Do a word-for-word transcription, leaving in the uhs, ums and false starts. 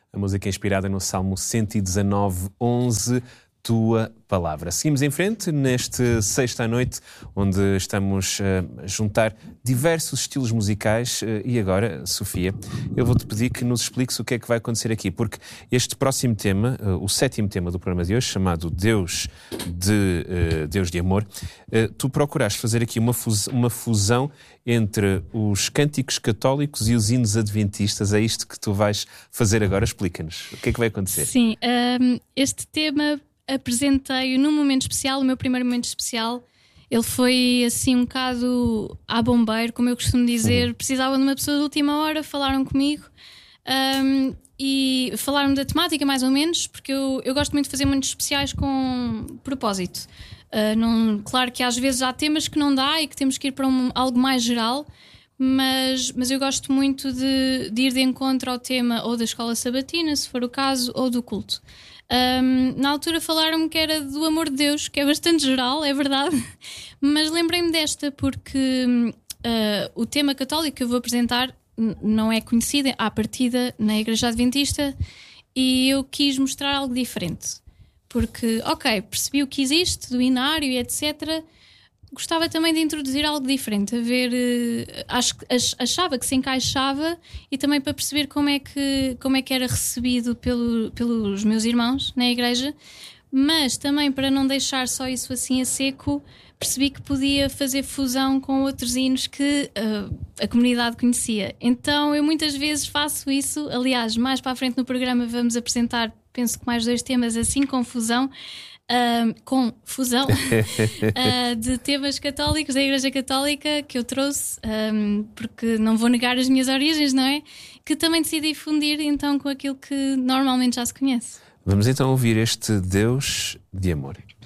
a música inspirada no Salmo cento e dezanove, onze, Tua Palavra. Seguimos em frente neste Sexta à Noite, onde estamos a juntar diversos estilos musicais. E agora, Sofia, eu vou-te pedir que nos expliques o que é que vai acontecer aqui, porque este próximo tema, o sétimo tema do programa de hoje, chamado Deus de, uh, Deus de Amor, uh, tu procuraste fazer aqui uma, fus- uma fusão entre os cânticos católicos e os hinos adventistas. É isto que tu vais fazer agora? Explica-nos. O que é que vai acontecer? Sim, um, este tema apresentei-o num momento especial, o meu primeiro momento especial. Ele foi assim um bocado à bombeiro, como eu costumo dizer. Uhum. Precisava de uma pessoa de última hora, falaram comigo um, e falaram da temática mais ou menos, porque eu, eu gosto muito de fazer momentos especiais com propósito. Uh, não, claro que às vezes há temas que não dá e que temos que ir para um, algo mais geral, mas, mas eu gosto muito de, de ir de encontro ao tema ou da escola sabatina, se for o caso, ou do culto. Um, na altura falaram-me que era do amor de Deus, que é bastante geral, é verdade, mas lembrei-me desta porque uh, o tema católico que eu vou apresentar n- não é conhecido à partida na Igreja Adventista, e eu quis mostrar algo diferente, porque, ok, percebi o que existe do inário e etcétera. Gostava também de introduzir algo diferente, a ver, uh, acho, ach, achava que se encaixava, e também para perceber como é que, como é que era recebido pelo, pelos meus irmãos na igreja, mas também para não deixar só isso assim a seco, percebi que podia fazer fusão com outros hinos que uh, a comunidade conhecia. Então eu muitas vezes faço isso. Aliás, mais para a frente no programa vamos apresentar, penso que mais dois temas assim, com fusão. Uh, com fusão uh, de temas católicos da Igreja Católica que eu trouxe, um, porque não vou negar as minhas origens, não é? Que também decidi fundir então com aquilo que normalmente já se conhece. Vamos então ouvir este Deus de Amor.